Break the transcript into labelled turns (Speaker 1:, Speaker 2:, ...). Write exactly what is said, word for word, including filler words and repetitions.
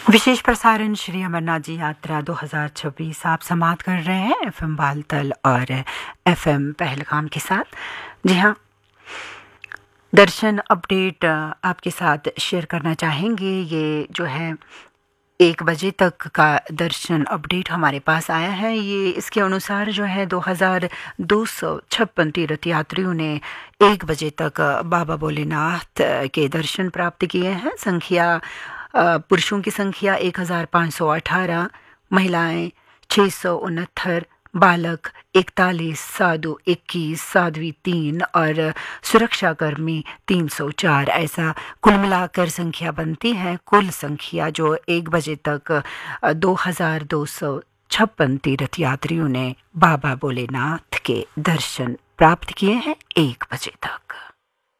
Speaker 1: विशेष प्रसारण श्री अमरनाथ जी यात्रा दो हज़ार छब्बीस आप समाप्त कर रहे हैं एफएम बालतल और एफएम पहलगाम के साथ। जी हाँ, दर्शन अपडेट आपके साथ शेयर करना चाहेंगे। ये जो है एक बजे तक का दर्शन अपडेट हमारे पास आया है। ये इसके अनुसार जो है दो हज़ार दो सौ छप्पन तीर्थ यात्रियों ने एक बजे तक बाबा भोलेनाथ के दर्शन प्राप्त किए हैं। संख्या पुरुषों की संख्या एक हज़ार पाँच सौ अठारह, महिलाएं छः सौ उनहत्तर, बालक इकतालीस, साधु इक्कीस, साध्वी तीन और सुरक्षाकर्मी तीन सौ चार। ऐसा कुल मिलाकर संख्या बनती है। कुल संख्या जो एक बजे तक दो हज़ार दो सौ छप्पन तीर्थ यात्रियों ने बाबा भोलेनाथ के दर्शन प्राप्त किए हैं एक बजे तक।